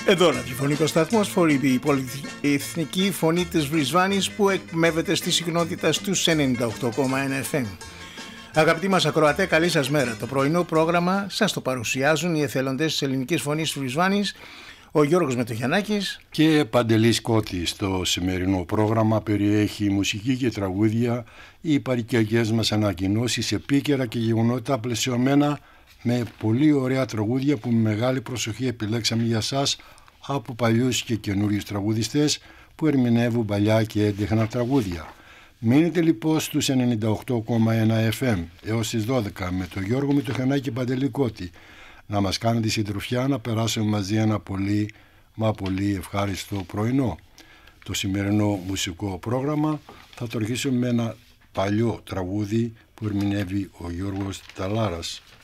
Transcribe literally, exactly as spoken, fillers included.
Εδώ ο ραδιοφωνικός σταθμός φορεί η πολυεθνική φωνή της Βρισβάνης που εκμεύεται στη συχνότητα στους ενενήντα οκτώ κόμμα ένα εφ εμ. Αγαπητοί μας ακροατέ, καλή σας μέρα. Το πρωινό πρόγραμμα σας το παρουσιάζουν οι εθελοντές της ελληνικής φωνής της Βρισβάνης, ο Γιώργος Μετοχιαννάκης και Παντελής Κώτης. Το σημερινό πρόγραμμα περιέχει μουσική και τραγούδια, οι παροικιακές μας ανακοινώσεις, επίκαιρα και γεγονότα πλαισιωμένα με πολύ ωραία τραγούδια που με μεγάλη προσοχή επιλέξαμε για σας από παλιούς και καινούριους τραγουδιστές που ερμηνεύουν παλιά και έντεχνα τραγούδια. Μείνετε λοιπόν στους ενενήντα οκτώ κόμμα ένα εφ εμ έως τις δώδεκα με τον Γιώργο Μετοχιαννάκη και Παντελή Κώτη να μας κάνετε συντροφιά, να περάσουμε μαζί ένα πολύ μα πολύ ευχάριστο πρωινό. Το σημερινό μουσικό πρόγραμμα θα το αρχίσουμε με ένα παλιό τραγούδι που ερμηνεύει ο Γιώργος Ταλάρας.